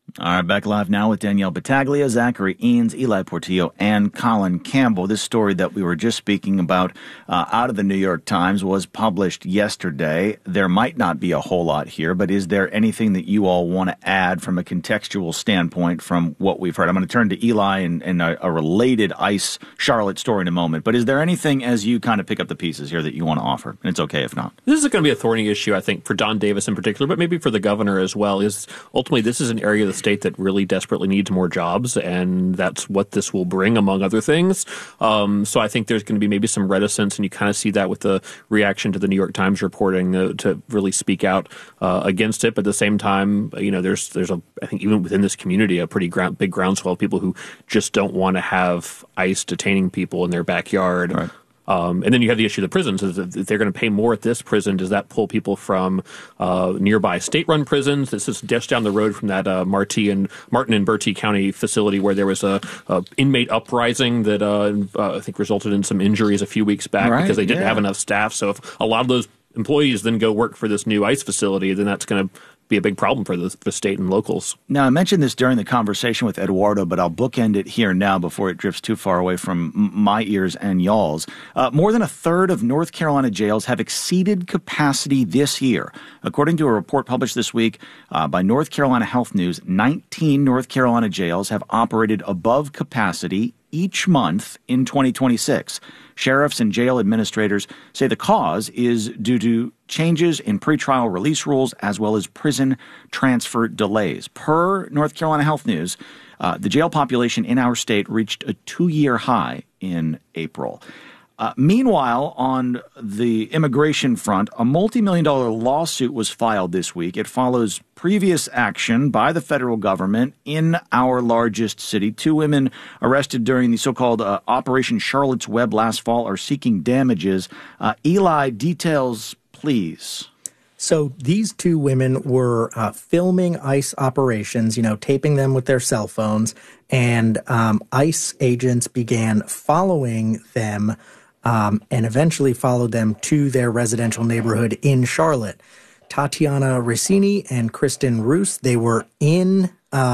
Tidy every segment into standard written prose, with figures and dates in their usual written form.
All right, back live now with Danielle Battaglia, Zachary Eanes, Eli Portillo, and Colin Campbell. This story that we were just speaking about out of the New York Times was published yesterday. There might not be a whole lot here, but is there anything that you all want to add from a contextual standpoint from what we've heard? I'm going to turn to Eli and a related ICE Charlotte story in a moment, but is there anything as you kind of pick up the pieces here that you want to offer? And it's okay if not. This is going to be a thorny issue, I think, for Don Davis in particular, but maybe for the governor as well. Is ultimately this is an area of the state that really desperately needs more jobs, and that's what this will bring, among other things. So I think there's going to be maybe some reticence, and you kind of see that with the reaction to the New York Times reporting to really speak out against it. But at the same time, there's I think even within this community, a pretty big groundswell of people who just don't want to have ICE detaining people in their backyard. Right. And then you have the issue of the prisons. If they're going to pay more at this prison, does that pull people from nearby state-run prisons? This is just down the road from that Martin and Bertie County facility where there was a inmate uprising that I think resulted in some injuries a few weeks back because they didn't have enough staff. So if a lot of those employees then go work for this new ICE facility, then that's going to be a big problem for the state and locals. Now, I mentioned this during the conversation with Eduardo, but I'll bookend it here now before it drifts too far away from my ears and y'all's. More than a third of North Carolina jails have exceeded capacity this year. According to a report published this week by North Carolina Health News, 19 North Carolina jails have operated above capacity each month in 2026. Sheriffs and jail administrators say the cause is due to changes in pretrial release rules as well as prison transfer delays. Per North Carolina Health News, the jail population in our state reached a 2-year high in April. Meanwhile, on the immigration front, a multi-million-dollar lawsuit was filed this week. It follows previous action by the federal government in our largest city. 2 women arrested during the so-called Operation Charlotte's Web last fall are seeking damages. Eli, details, please. So these 2 women were filming ICE operations, taping them with their cell phones, and ICE agents began following them and eventually followed them to their residential neighborhood in Charlotte. Tatiana Racini and Kristen Roos, they were in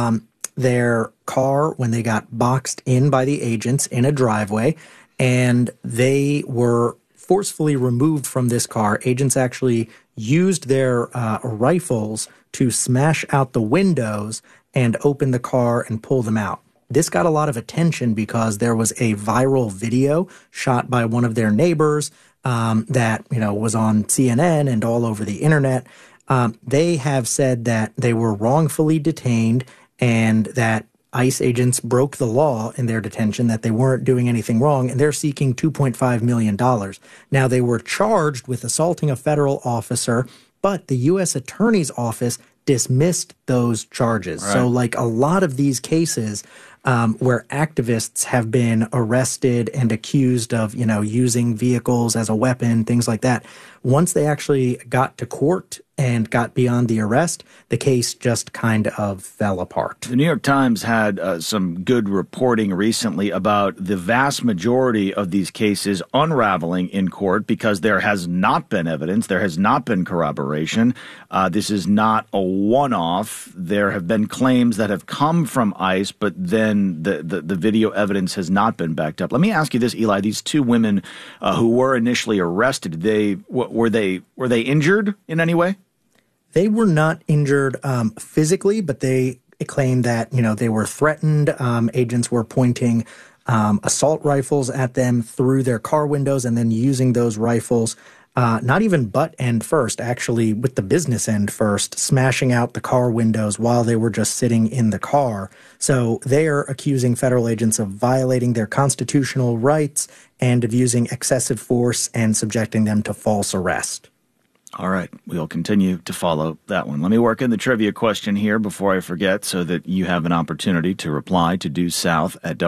their car when they got boxed in by the agents in a driveway, and they were forcefully removed from this car. Agents actually used their rifles to smash out the windows and open the car and pull them out. This got a lot of attention because there was a viral video shot by one of their neighbors that was on CNN and all over the internet. They have said that they were wrongfully detained and that ICE agents broke the law in their detention, that they weren't doing anything wrong, and they're seeking $2.5 million. Now, they were charged with assaulting a federal officer, but the U.S. Attorney's Office dismissed those charges. Right. So like a lot of these cases where activists have been arrested and accused of, using vehicles as a weapon, things like that, once they actually got to court and got beyond the arrest, the case just kind of fell apart. The New York Times had some good reporting recently about the vast majority of these cases unraveling in court because there has not been evidence, there has not been corroboration. This is not a one-off. There have been claims that have come from ICE, but then the video evidence has not been backed up. Let me ask you this, Eli. These 2 women who were initially arrested, were they injured in any way? They were not injured physically, but they claimed that, they were threatened. Agents were pointing assault rifles at them through their car windows and then using those rifles, not even butt end first, actually with the business end first, smashing out the car windows while they were just sitting in the car. So they are accusing federal agents of violating their constitutional rights and of using excessive force and subjecting them to false arrest. All right, we'll continue to follow that one. Let me work in the trivia question here before I forget so that you have an opportunity to reply to Due South at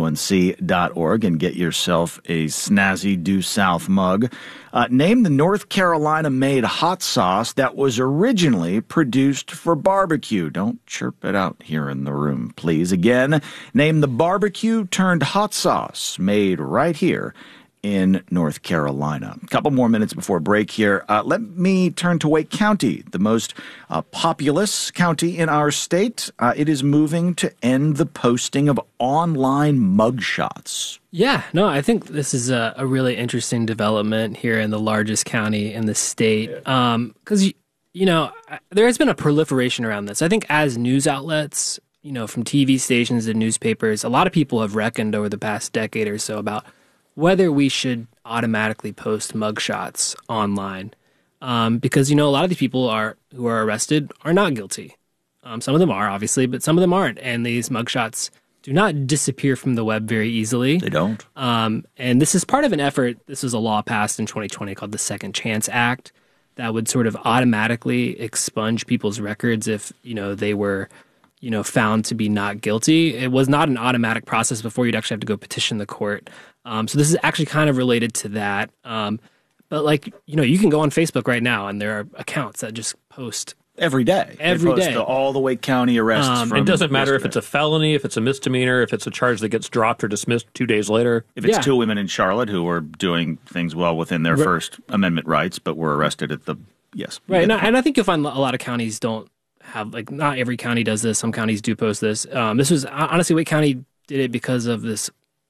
WUNC.org and get yourself a snazzy Due South mug. Name the North Carolina-made hot sauce that was originally produced for barbecue. Don't chirp it out here in the room, please. Again, name the barbecue-turned hot sauce made right here in North Carolina. A couple more minutes before break here. Let me turn to Wake County, the most populous county in our state. It is moving to end the posting of online mugshots. Yeah, no, I think this is a really interesting development here in the largest county in the state. Because, there has been a proliferation around this. I think as news outlets, from TV stations to newspapers, a lot of people have reckoned over the past decade or so about whether we should automatically post mugshots online. Because, a lot of the people who are arrested are not guilty. Some of them are, obviously, but some of them aren't. And these mugshots do not disappear from the web very easily. They don't. And this is part of an effort. This was a law passed in 2020 called the Second Chance Act that would sort of automatically expunge people's records if, they were found to be not guilty. It was not an automatic process before. You'd actually have to go petition the court. So this is actually kind of related to that. But you can go on Facebook right now and there are accounts that just post every day. Every day. All the Wake County arrests from it doesn't matter yesterday. if it's a felony, if it's a misdemeanor, if it's a charge that gets dropped or dismissed 2 days later. If it's two women in Charlotte who were doing things well within their First Amendment rights but were arrested at the, yes. Right, and I think you'll find a lot of counties don't have, not every county does this. Some counties do post this. This was, honestly, Wake County did it because of this,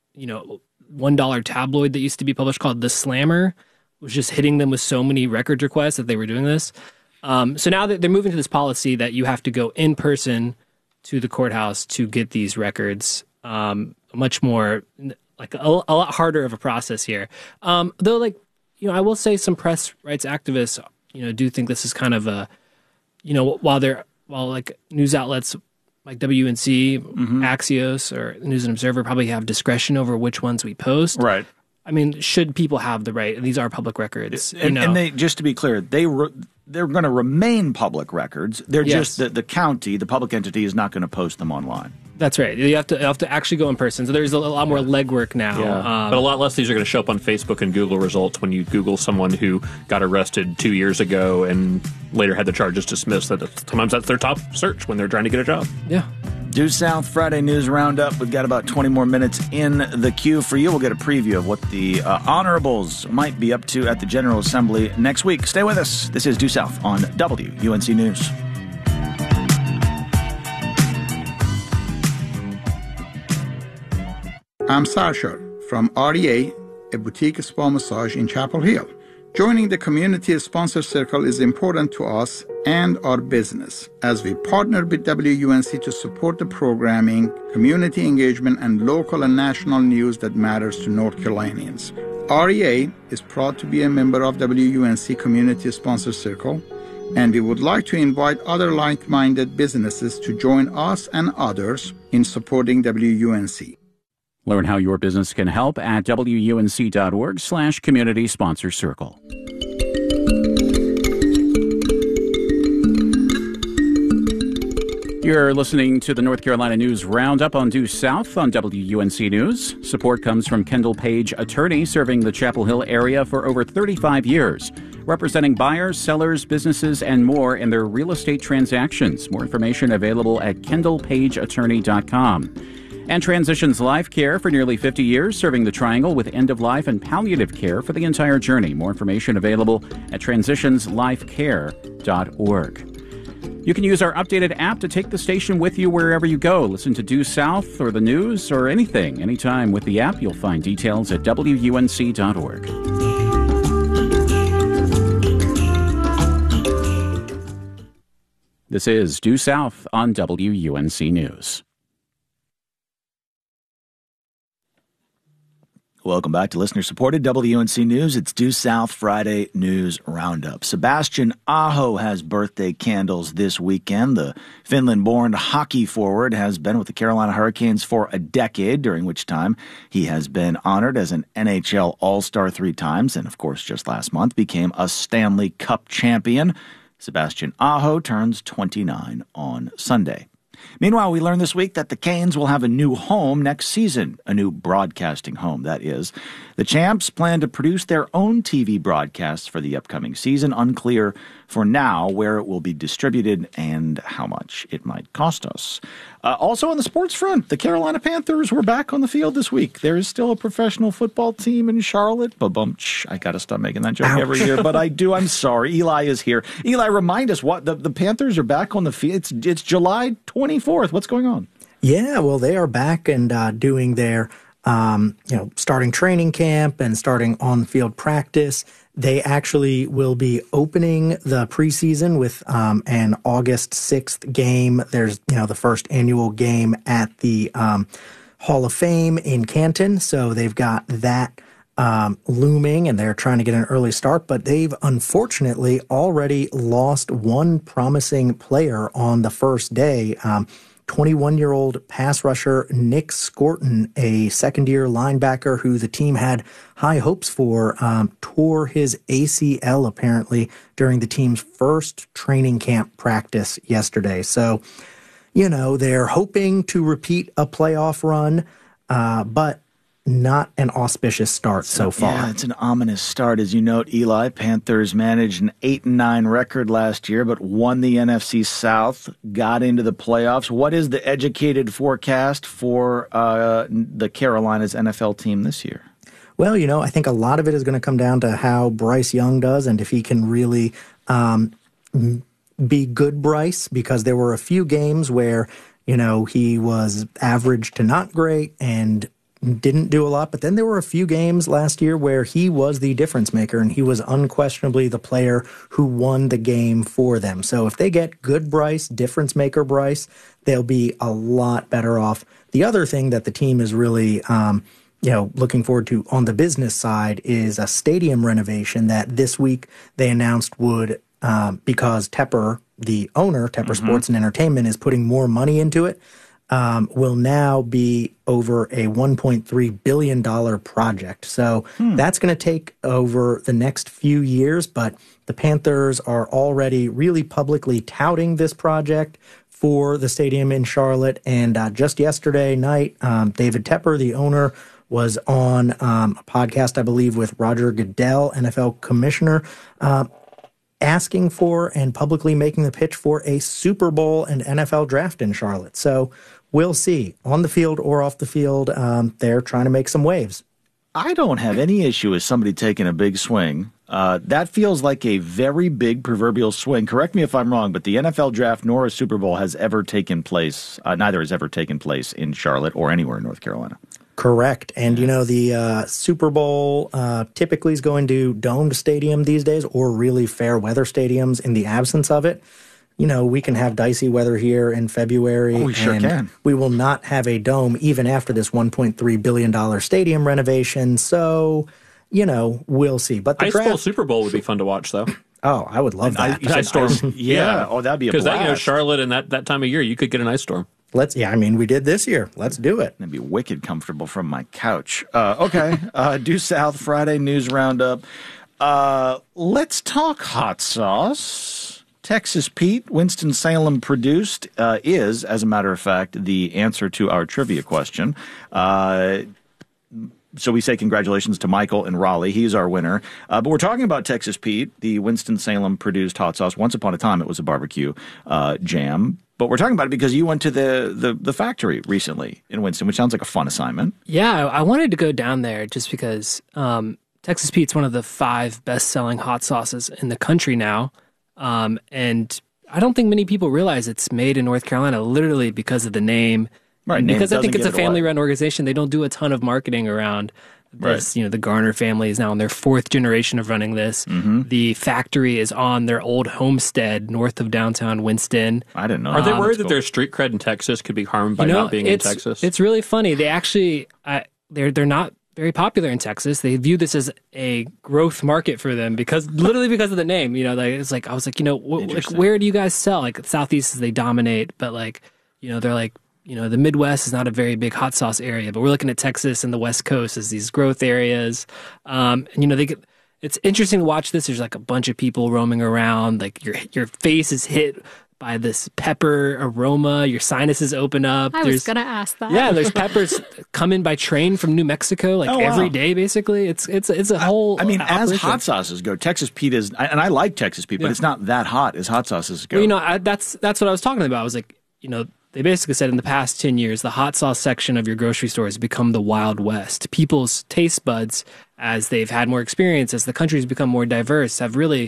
$1 tabloid that used to be published called The Slammer, was just hitting them with so many records requests that they were doing this. So now that they're moving to this policy that you have to go in person to the courthouse to get these records, much more, a lot harder of a process here. Though, I will say some press rights activists, do think this is kind of a, while news outlets like WNC, Axios, or News and Observer probably have discretion over which ones we post. Right. I mean, should people have the right? These are public records. And they, just to be clear, they're going to remain public records. They're just the county, the public entity, is not going to post them online. That's right. You have to actually go in person. So there's a lot more legwork now. Yeah. But a lot less these are going to show up on Facebook and Google results when you Google someone who got arrested 2 years ago and later had the charges dismissed. Sometimes that's their top search when they're trying to get a job. Yeah. Due South Friday News Roundup. We've got about 20 more minutes in the queue for you. We'll get a preview of what the honorables might be up to at the General Assembly next week. Stay with us. This is Due South on WUNC News. I'm Sarshar from REA, a boutique spa massage in Chapel Hill. Joining the community sponsor circle is important to us and our business as we partner with WUNC to support the programming, community engagement, and local and national news that matters to North Carolinians. REA is proud to be a member of WUNC Community Sponsor Circle, and we would like to invite other like-minded businesses to join us and others in supporting WUNC. Learn how your business can help at WUNC.org/community sponsor circle. You're listening to the North Carolina News Roundup on Due South on WUNC News. Support comes from Kendall Page Attorney, serving the Chapel Hill area for over 35 years, representing buyers, sellers, businesses, and more in their real estate transactions. More information available at kendallpageattorney.com. And Transitions Life Care for nearly 50 years, serving the Triangle with end-of-life and palliative care for the entire journey. More information available at transitionslifecare.org. You can use our updated app to take the station with you wherever you go. Listen to Due South or the news or anything, anytime with the app. You'll find details at WUNC.org. This is Due South on WUNC News. Welcome back to listener-supported WUNC News. It's Due South Friday News Roundup. Sebastian Aho has birthday candles this weekend. The Finland-born hockey forward has been with the Carolina Hurricanes for a decade, during which time he has been honored as an NHL All-Star 3 times, and of course just last month became a Stanley Cup champion. Sebastian Aho turns 29 on Sunday. Meanwhile, we learned this week that the Canes will have a new home next season, a new broadcasting home, that is. The Champs plan to produce their own TV broadcasts for the upcoming season. Unclear for now where it will be distributed and how much it might cost us. Also on the sports front, the Carolina Panthers were back on the field this week. There is still a professional football team in Charlotte. Ba-bumch. I got to stop making that joke every year, but I do. I'm sorry. Eli is here. Eli, remind us what the Panthers are back on the field. It's July 24th. What's going on? Yeah, well, they are back and doing their starting training camp and starting on-field practice. They actually will be opening the preseason with an August 6th game. There's, the first annual game at the Hall of Fame in Canton. So they've got that looming, and they're trying to get an early start. But they've unfortunately already lost one promising player on the first day. 21-year-old pass rusher Nick Scorton, a second-year linebacker who the team had high hopes for, tore his ACL apparently during the team's first training camp practice yesterday. So, they're hoping to repeat a playoff run, but not an auspicious start so far. Yeah, it's an ominous start. As you note, Eli, Panthers managed an 8-9 record last year, but won the NFC South, got into the playoffs. What is the educated forecast for the Carolina's NFL team this year? Well, I think a lot of it is going to come down to how Bryce Young does and if he can really be good Bryce, because there were a few games where, he was average to not great and didn't do a lot, but then there were a few games last year where he was the difference maker, and he was unquestionably the player who won the game for them. So if they get good Bryce, difference maker Bryce, they'll be a lot better off. The other thing that the team is really looking forward to on the business side is a stadium renovation that this week they announced would, because Tepper, the owner, Tepper Sports and Entertainment, is putting more money into it, will now be over a $1.3 billion project. So that's going to take over the next few years, but the Panthers are already really publicly touting this project for the stadium in Charlotte. And just yesterday night, David Tepper, the owner, was on a podcast, I believe, with Roger Goodell, NFL commissioner, asking for and publicly making the pitch for a Super Bowl and NFL draft in Charlotte. So we'll see. On the field or off the field, they're trying to make some waves. I don't have any issue with somebody taking a big swing. That feels like a very big proverbial swing. Correct me if I'm wrong, but the NFL draft nor a Super Bowl has ever taken place. Neither has ever taken place in Charlotte or anywhere in North Carolina. Correct. And, the Super Bowl typically is going to domed stadium these days or really fair weather stadiums in the absence of it. We can have dicey weather here in February. We sure can. We will not have a dome even after this $1.3 billion stadium renovation. So, we'll see. But the Ice Bowl Super Bowl would be fun to watch, though. Oh, I would love that. Ice storm. Yeah. Oh, that'd be a blast. Because Charlotte and that time of year, you could get an ice storm. We did this year. Let's do it. It'd be wicked comfortable from my couch. Okay. Due South Friday News Roundup. Let's talk hot sauce. Texas Pete, Winston-Salem produced, is, as a matter of fact, the answer to our trivia question. So we say congratulations to Michael in Raleigh. He's our winner. But we're talking about Texas Pete, the Winston-Salem produced hot sauce. Once upon a time, it was a barbecue jam. But we're talking about it because you went to the factory recently in Winston, which sounds like a fun assignment. Yeah, I wanted to go down there just because Texas Pete's one of the 5 best-selling hot sauces in the country now. And I don't think many people realize it's made in North Carolina literally because of the name. Right. Because I think it's a family-run organization. They don't do a ton of marketing around this. Right. The Garner family is now in their 4th generation of running this. Mm-hmm. The factory is on their old homestead north of downtown Winston. I didn't know. Are they worried that their street cred in Texas could be harmed by not being in Texas? It's really funny. They actually, they're not very popular in Texas. They view this as a growth market for them because of the name. It's like I was like, where do you guys sell? Like Southeast, they dominate, but they're like, the Midwest is not a very big hot sauce area, but we're looking at Texas and the West Coast as these growth areas. It's interesting to watch this. There's like a bunch of people roaming around. Like your face is hit by this pepper aroma. Your sinuses open up. I was going to ask that. Yeah, there's peppers come in by train from New Mexico every day, basically. It's a whole I mean, as operation. hot sauces go, Texas Pete is, and I like Texas Pete, but it's not that hot as hot sauces go. Well, that's what I was talking about. I was like, they basically said in the past 10 years, the hot sauce section of your grocery store has become the Wild West. People's taste buds, as they've had more experience, as the country's become more diverse, have really,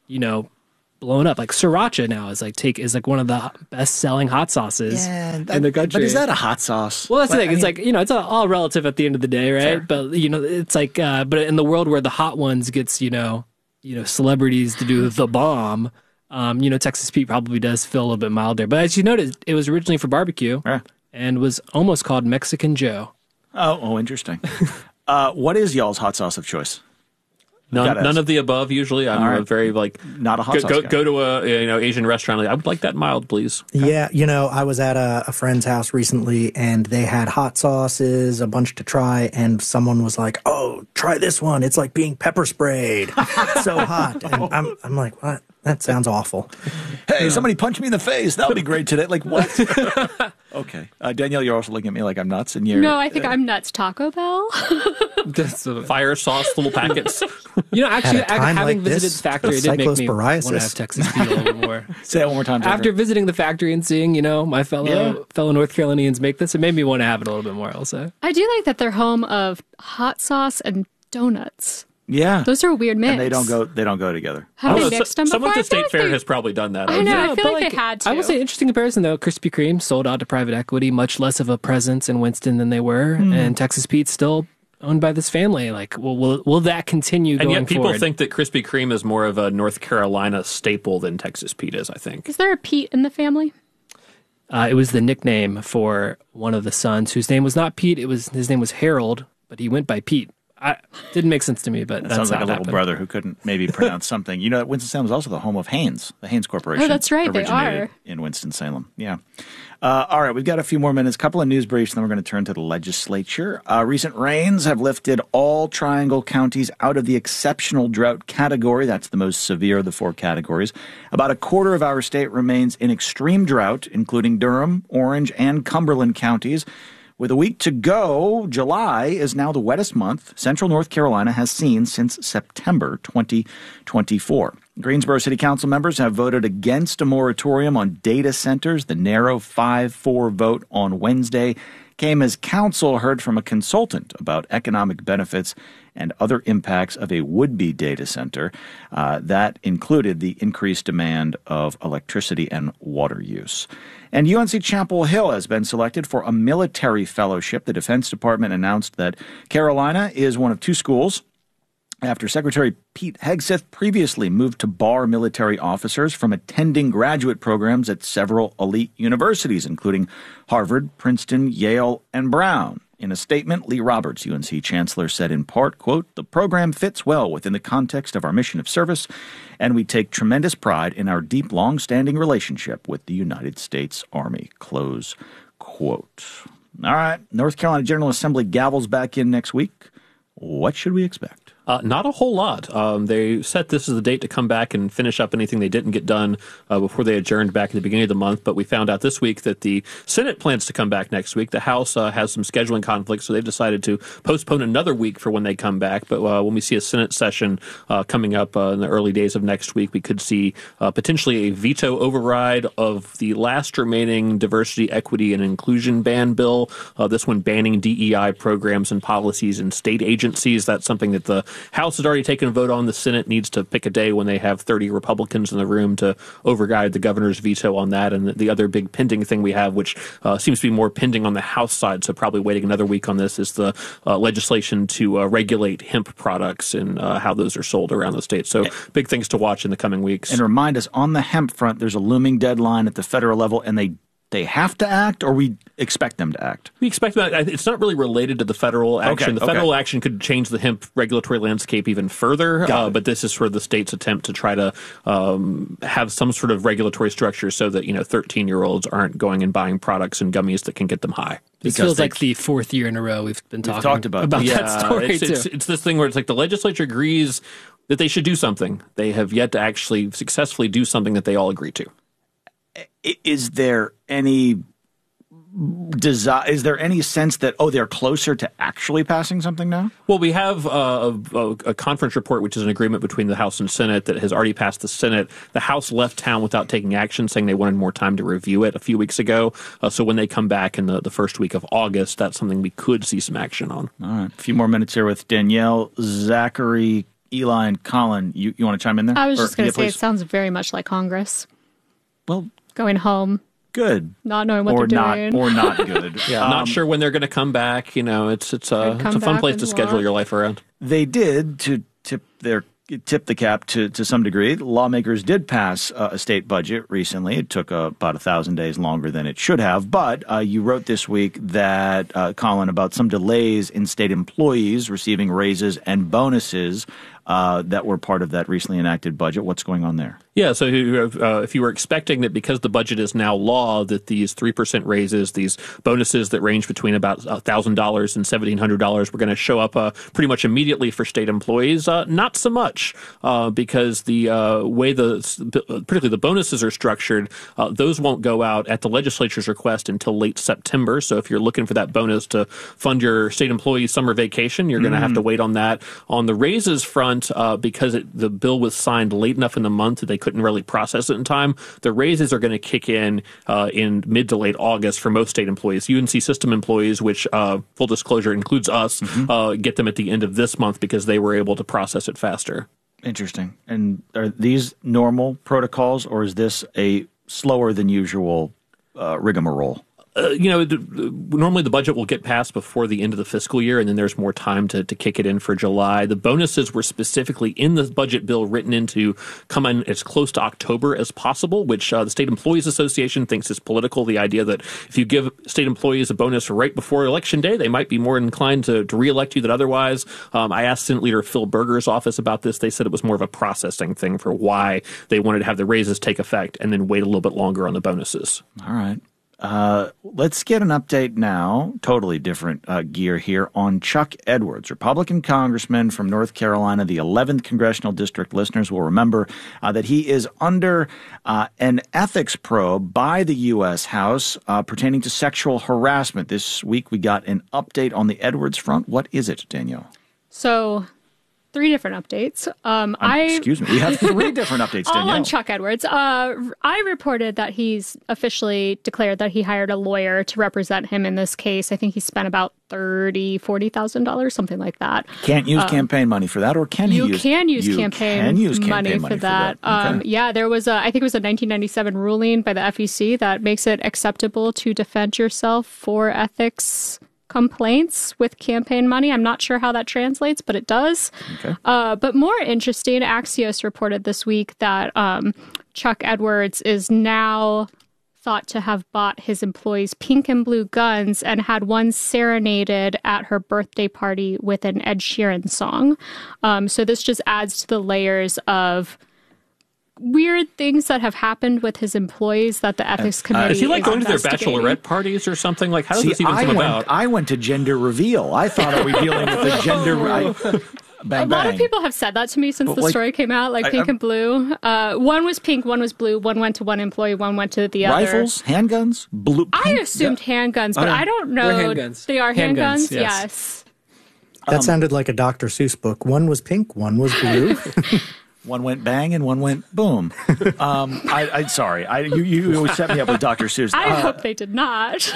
blown up. Like sriracha now is like one of the best selling hot sauces in the country. But is that a hot sauce? Well, that's the thing. It's it's all relative at the end of the day, right? Fair. But it's like, but in the world where the hot ones gets celebrities to do the bomb. Texas Pete probably does feel a little bit milder. But as you noticed, it was originally for barbecue and was almost called Mexican Joe. Oh, interesting. What is y'all's hot sauce of choice? None of the above. Usually, I'm very not a hot sauce guy. Go to a Asian restaurant. I would like that mild, please. Yeah, I was at a friend's house recently, and they had hot sauces, a bunch to try, and someone was like, "Oh, try this one. It's like being pepper sprayed. It's so hot." And I'm like, "What? That sounds awful." Hey, somebody punch me in the face. That would be great today. Like, what? Okay. Danielle, you're also looking at me like I'm nuts. And No, I think I'm nuts. Taco Bell. Fire sauce, little packets. Actually, having visited the factory, it did make me want to have Texas Pete a little bit more. Say that one more time. After visiting the factory and seeing, my fellow North Carolinians make this, it made me want to have it a little bit more, I'll say. I do like that they're home of hot sauce and donuts. Yeah. Those are a weird mix. And they don't go together. Have they mixed them before? Someone at the state fair has probably done that. I know. I feel like they had to. I will say, interesting comparison, though. Krispy Kreme sold out to private equity, much less of a presence in Winston than they were. And Texas Pete's still owned by this family. Like, will that continue going forward? And yet people think that Krispy Kreme is more of a North Carolina staple than Texas Pete is, I think. Is there a Pete in the family? It was the nickname for one of the sons, whose name was not Pete. His name was Harold, but he went by Pete. Didn't make sense to me, but that sounds like a little happened. brother who couldn't maybe pronounce something. Winston-Salem is also the home of Hanes, the Hanes Corporation. Oh, that's right, they originated are. in Winston-Salem. Yeah. All right, we've got a few more minutes, a couple of news briefs, and then we're going to turn to the legislature. Recent rains have lifted all Triangle counties out of the exceptional drought category. That's the most severe of the four categories. About a quarter of our state remains in extreme drought, including Durham, Orange, and Cumberland counties. With a week to go, July is now the wettest month Central North Carolina has seen since September 2024. Greensboro City Council members have voted against a moratorium on data centers. The narrow 5-4 vote on Wednesday came as council heard from a consultant about economic benefits and other impacts of a would-be data center. That included the increased demand of electricity and water use. And UNC Chapel Hill has been selected for a military fellowship. The Defense Department announced that Carolina is one of two schools after Secretary Pete Hegseth previously moved to bar military officers from attending graduate programs at several elite universities, including Harvard, Princeton, Yale, and Brown. In a statement, Lee Roberts, UNC Chancellor, said in part, quote, "The program fits well within the context of our mission of service, and we take tremendous pride in our deep, long-standing relationship with the United States Army," close quote. All right, North Carolina General Assembly gavels back in next week. What should we expect? Not a whole lot. They set this as the date to come back and finish up anything they didn't get done before they adjourned back at the beginning of the month. But we found out this week that the Senate plans to come back next week. The House has some scheduling conflicts, so they've decided to postpone another week for when they come back. But when we see a Senate session coming up in the early days of next week, we could see potentially a veto override of the last remaining diversity, equity, and inclusion ban bill. This one banning DEI programs and policies in state agencies. That's something that the House has already taken a vote on. The Senate needs to pick a day when they have 30 Republicans in the room to override the governor's veto on that. And the other big pending thing we have, which seems to be more pending on the House side, so probably waiting another week on this, is the legislation to regulate hemp products and how those are sold around the state. So big things to watch in the coming weeks. And remind us, on the hemp front, there's a looming deadline at the federal level, and they have to act, or we expect them to act? We expect that. It's not really related to the federal action. Okay, the federal action could change the hemp regulatory landscape even further, but this is sort of the state's attempt to try to have some sort of regulatory structure so that 13-year-olds aren't going and buying products and gummies that can get them high. This feels like the fourth year in a row we've talked about that story, too. It's this thing where it's like the legislature agrees that they should do something. They have yet to actually successfully do something that they all agree to. Is there any is there any sense that, they're closer to actually passing something now? Well, we have a conference report, which is an agreement between the House and Senate that has already passed the Senate. The House left town without taking action, saying they wanted more time to review it a few weeks ago. So when they come back in the first week of August, that's something we could see some action on. All right. A few more minutes here with Danielle, Zachary, Eli, and Colin. You want to chime in there? I was just going to say, please? it sounds very much like Congress. Well, going home. Good. Not knowing what they're doing. Or not good. Not sure when they're going to come back. You know, it's a fun place to schedule your life around. They did, to tip the cap to some degree. Lawmakers did pass a state budget recently. It took about 1,000 days longer than it should have. But you wrote this week that, Colin, about some delays in state employees receiving raises and bonuses that were part of that recently enacted budget. What's going on there? Yeah, so if you were expecting that because the budget is now law, that these 3% raises, these bonuses that range between about $1,000 and $1,700 were going to show up pretty much immediately for state employees, not so much because the way particularly the bonuses are structured, those won't go out at the legislature's request until late September. So if you're looking for that bonus to fund your state employees' summer vacation, you're going to have to wait on that. On the raises front, because the bill was signed late enough in the month that they couldn't really process it in time, the raises are going to kick in mid to late August for most state employees. UNC system employees, which, full disclosure, includes us, get them at the end of this month because they were able to process it faster. Interesting. And are these normal protocols, or is this a slower than usual rigmarole? Normally the budget will get passed before the end of the fiscal year, and then there's more time to kick it in for July. The bonuses were specifically in the budget bill written in to come in as close to October as possible, which the State Employees Association thinks is political. The idea that if you give state employees a bonus right before Election Day, they might be more inclined to reelect you than otherwise. I asked Senate Leader Phil Berger's office about this. They said it was more of a processing thing for why they wanted to have the raises take effect and then wait a little bit longer on the bonuses. All right. Let's get an update now, totally different gear here, on Chuck Edwards, Republican congressman from North Carolina, the 11th Congressional District. Listeners will remember that he is under an ethics probe by the U.S. House pertaining to sexual harassment. This week we got an update on the Edwards front. What is it, Danielle? So 3 different updates. Excuse me. We have 3 different updates, Danielle. All on Chuck Edwards. I reported that he's officially declared that he hired a lawyer to represent him in this case. I think he spent about $40,000, something like that. Can't use campaign money for that, or can you use? You can use campaign money for that. Okay. Yeah, there was I think it was a 1997 ruling by the FEC that makes it acceptable to defend yourself for ethics complaints with campaign money. I'm not sure how that translates, but it does. Okay. But more interesting, Axios reported this week that Chuck Edwards is now thought to have bought his employees pink and blue guns and had one serenaded at her birthday party with an Ed Sheeran song. So this just adds to the layers of weird things that have happened with his employees that the ethics committee is he like going to their investigating. bachelorette parties or something? Like, how does this even come about? I went to gender reveal. I thought, are we dealing with a gender A lot of people have said that to me since the story came out, like pink and blue. One was pink, one was blue. One went to one employee, one went to the other. Rifles, handguns, blue. Pink? I assumed handguns, but I don't know. They're handguns. They are handguns? Yes. That sounded like a Dr. Seuss book. One was pink, one was blue. One went bang and one went boom. I'm sorry. You always set me up with Dr. Seuss. I hope they did not.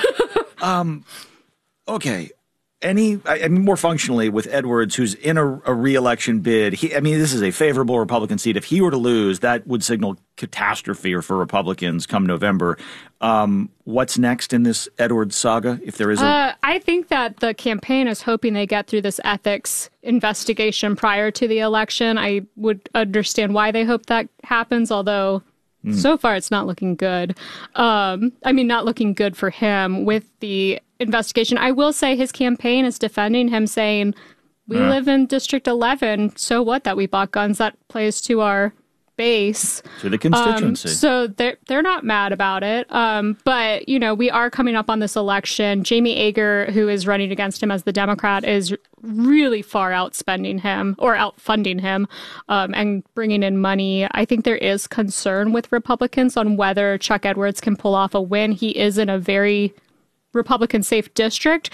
Okay. More functionally with Edwards, who's in a re-election bid, this is a favorable Republican seat. If he were to lose, that would signal catastrophe for Republicans come November. What's next in this Edwards saga, if there is I think that the campaign is hoping they get through this ethics investigation prior to the election. I would understand why they hope that happens, although so far it's not looking good. Not looking good for him with the investigation. I will say his campaign is defending him, saying, we live in District 11, so what that we bought guns? That plays to our base. To the constituency. So they're not mad about it. But, we are coming up on this election. Jamie Ager, who is running against him as the Democrat, is really far outspending him or outfunding him and bringing in money. I think there is concern with Republicans on whether Chuck Edwards can pull off a win. He is in a very Republican-safe district.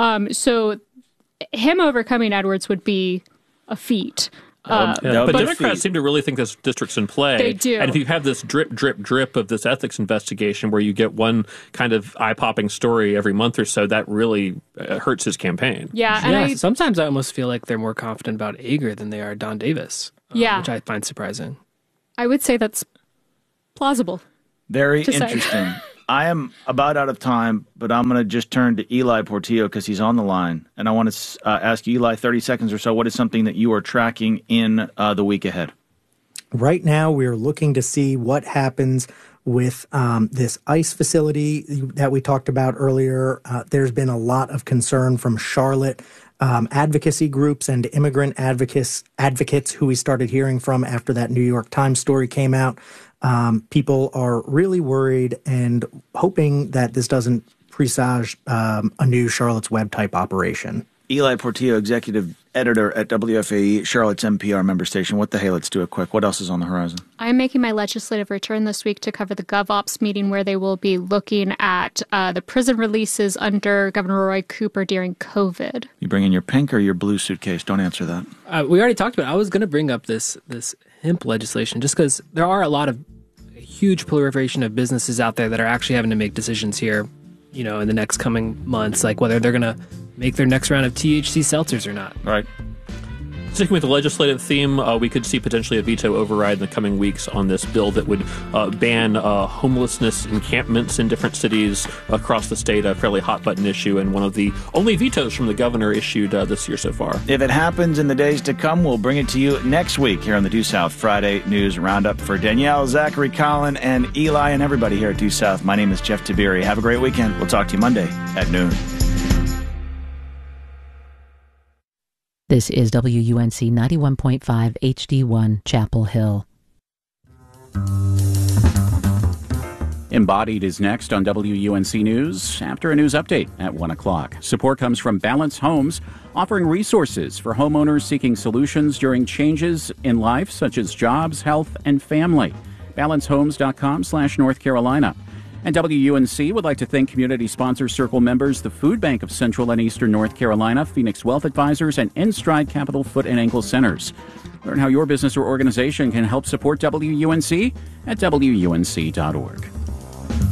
So him overcoming Edwards would be a feat. But Democrats seem to really think this district's in play. They do. And if you have this drip, drip, drip of this ethics investigation where you get one kind of eye-popping story every month or so, that really hurts his campaign. Yeah, sometimes I almost feel like they're more confident about Ager than they are Don Davis, which I find surprising. I would say that's plausible. Very interesting. I am about out of time, but I'm going to just turn to Eli Portillo because he's on the line. And I want to ask you, Eli, 30 seconds or so, what is something that you are tracking in the week ahead? Right now, we're looking to see what happens with this ICE facility that we talked about earlier. There's been a lot of concern from Charlotte advocacy groups and immigrant advocates who we started hearing from after that New York Times story came out. People are really worried and hoping that this doesn't presage a new Charlotte's Web type operation. Eli Portillo, executive editor at WFAE, Charlotte's NPR member station. What the hey, let's do it quick. What else is on the horizon? I'm making my legislative return this week to cover the GovOps meeting where they will be looking at the prison releases under Governor Roy Cooper during COVID. You bring in your pink or your blue suitcase? Don't answer that. We already talked about it. I was going to bring up this hemp legislation just because there are a huge proliferation of businesses out there that are actually having to make decisions here, in the next coming months, like whether they're going to make their next round of THC seltzers or not. Right. Sticking with the legislative theme, we could see potentially a veto override in the coming weeks on this bill that would ban homelessness encampments in different cities across the state, a fairly hot-button issue, and one of the only vetoes from the governor issued this year so far. If it happens in the days to come, we'll bring it to you next week here on the Due South Friday News Roundup. For Danielle, Zachary, Colin, and Eli, and everybody here at Due South, my name is Jeff Tiberi. Have a great weekend. We'll talk to you Monday at noon. This is WUNC 91.5 HD1 Chapel Hill. Embodied is next on WUNC News after a news update at 1 o'clock. Support comes from Balance Homes, offering resources for homeowners seeking solutions during changes in life such as jobs, health, and family. BalanceHomes.com/North Carolina. And WUNC would like to thank community sponsor Circle members, the Food Bank of Central and Eastern North Carolina, Phoenix Wealth Advisors, and Enstride Capital Foot and Ankle Centers. Learn how your business or organization can help support WUNC at WUNC.org.